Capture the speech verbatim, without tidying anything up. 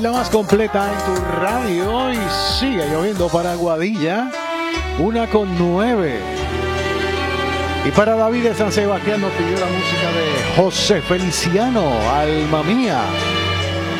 La más completa en tu radio y sigue lloviendo para Aguadilla, una con nueve. Y para David de San Sebastián nos pidió la música de José Feliciano, Alma Mía.